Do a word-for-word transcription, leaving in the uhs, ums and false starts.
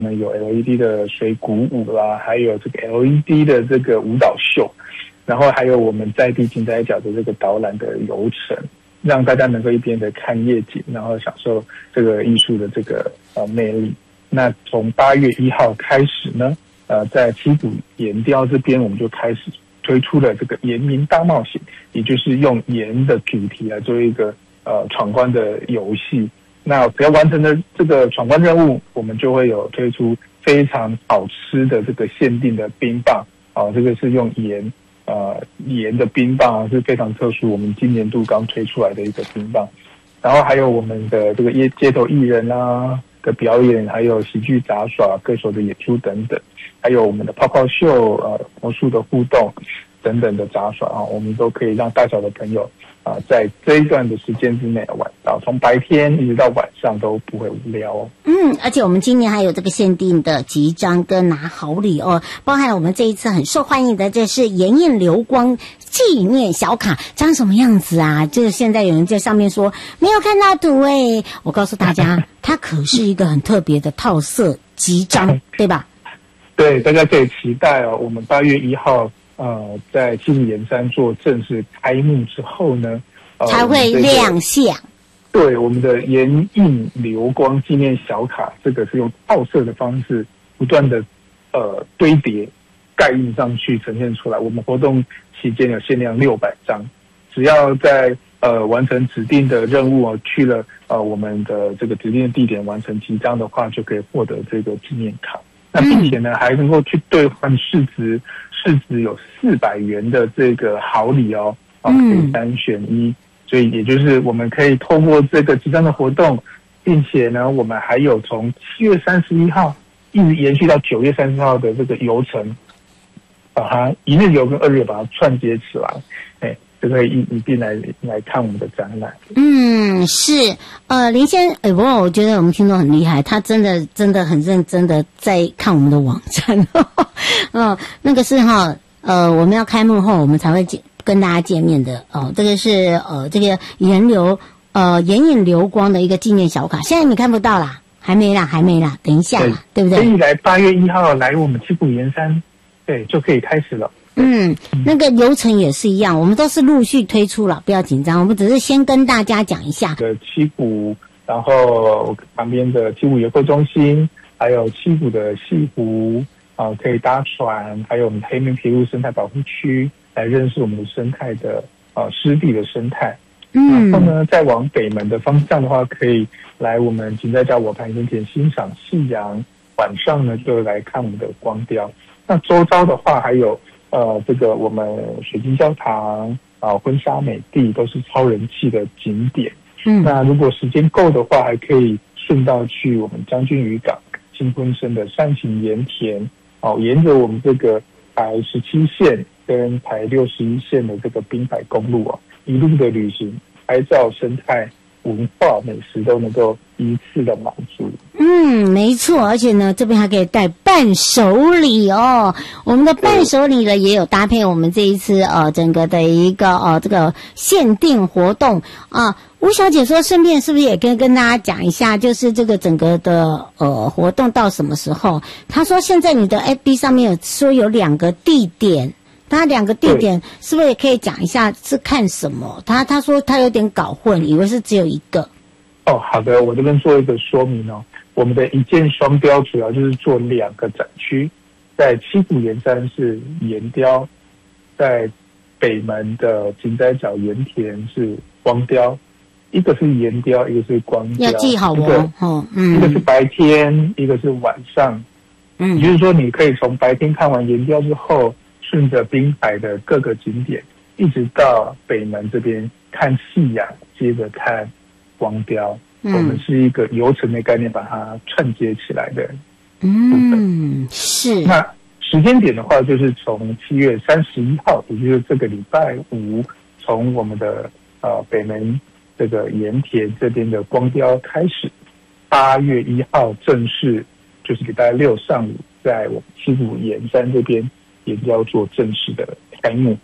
呢有 L E D 的水鼓舞啦，还有这个 L E D 的这个舞蹈秀，然后还有我们在地金仔角的这个导览的游程，让大家能够一边的看夜景，然后享受这个艺术的这个呃魅力。那从八月一号开始呢，呃，在七股盐雕这边，我们就开始推出了这个盐民大冒险，也就是用盐的主题来做一个呃闯关的游戏。那只要完成了这个闯关任务，我们就会有推出非常好吃的这个限定的冰棒啊，这个是用盐呃盐的冰棒，是非常特殊，我们今年度刚推出来的一个冰棒。然后还有我们的这个街街头艺人啊的表演，还有喜剧杂耍、歌手的演出等等，还有我们的泡泡秀、呃魔术的互动等等的杂耍啊，我们都可以让大小的朋友啊、呃，在这一段的时间之内，晚上从白天一直到晚上都不会无聊哦。 嗯，而且我们今年还有这个限定的集章跟拿好礼哦，包含了我们这一次很受欢迎的，这是盐印流光纪念小卡，长什么样子啊？这个现在有人在上面说没有看到图诶，我告诉大家，它可是一个很特别的套色集章，对吧？ 对，大家可以期待哦。我们八月一号。呃，在七股盐山做正式开幕之后呢，呃、 才会亮相。 对，我们的盐印流光纪念小卡，这个是用套色的方式不断的呃堆叠盖印上去呈现出来。我们活动期间有限量六百张，只要在呃完成指定的任务哦，去了呃我们的这个指定的地点完成集章的话，就可以获得这个纪念卡。那并且呢，还能够去兑换市值市值有四百元的这个好礼哦，啊，可以三选一。所以也就是我们可以透过这个集章的活动，并且呢，我们还有从七月三十一号一直延续到九月三十号的这个游程，把它一日游跟二日游把它串接起来，哎，就可以一一并来来看我们的展览。 嗯，是，呃，林先，哎，不过我觉得我们听众很厉害，他真的真的很认真的在看我们的网站，哦，那个是哈，呃，我们要开幕后我们才会见跟大家见面的哦。这个是呃这个盐流呃盐印流光的一个纪念小卡，现在你看不到啦，还没啦，还没啦，等一下啦， 对, 对不对？ 可以来八月一号来我们七股盐山，对，就可以开始了。 嗯，那个流程也是一样，我们都是陆续推出了，不要紧张，我们只是先跟大家讲一下。 的七股，然后旁边的七股游客中心，还有七股的西湖啊、呃，可以搭船，还有我们黑面琵鹭生态保护区，来认识我们的生态的呃湿地的生态。嗯，然后呢，再往北门的方向的话，可以来我们景在角我盘盐田欣赏夕阳，晚上呢就来看我们的光雕。那周遭的话还有。呃，这个我们水晶教堂啊、婚纱美地都是超人气的景点。嗯，那如果时间够的话，还可以顺道去我们将军渔港、新婚生的山形盐田，哦，沿着我们这个台十七线跟台六十一线的这个滨海公路啊，一路的旅行，拍照、生态、文化、美食都能够一次的满足。 嗯，没错，而且呢，这边还可以带伴手礼哦。我们的伴手礼呢，也有搭配我们这一次呃整个的一个呃这个限定活动啊。吴小姐说，顺便是不是也跟跟大家讲一下，就是这个整个的呃活动到什么时候？她说现在你的 F B 上面有说有两个地点。他两个地点是不是也可以讲一下是看什么？他他说他有点搞混，以为是只有一个。 哦，好的，我这边做一个说明哦。我们的一箭双雕主要就是做两个展区，在七股盐山是盐雕，在北门的景仔角盐田是光雕，一个是盐雕，一个是光雕， 要记好哦。哦，嗯， 一个是白天，一个是晚上。嗯，也就是说，你可以从白天看完盐雕之后。顺着滨海的各个景点，一直到北门这边看夕阳，接着看光雕。嗯，我们是一个游程的概念，把它串接起来的。 嗯，是。 那时间点的话，就是从七月三十一号，也就是这个礼拜五，从我们的呃北门这个盐田这边的光雕开始，八月一号正式就是礼拜六上午，在我们七股盐山这边。也要做正式的开幕。